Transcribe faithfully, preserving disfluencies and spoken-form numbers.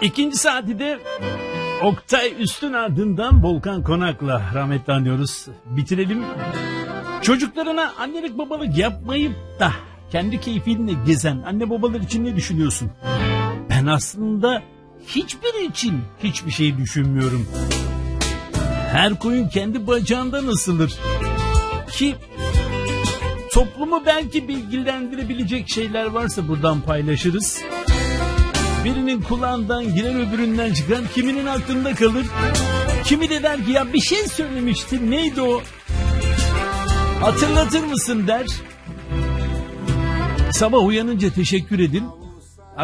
İkinci saati de Oktay Üstün ardından Volkan Konak'la rahmetli anıyoruz. Bitirelim. Çocuklarına annelik babalık yapmayıp da kendi keyfinle gezen anne babalar için ne düşünüyorsun? Ben aslında hiçbiri için hiçbir şey düşünmüyorum. Her koyun kendi bacağından ısılır. Ki toplumu belki bilgilendirebilecek şeyler varsa buradan paylaşırız. Birinin kulağından girer, öbüründen çıkar, kiminin aklında kalır. Kimi de der ki ya bir şey söylemiştin, neydi o? Hatırlatır mısın der. Sabah uyanınca teşekkür edin.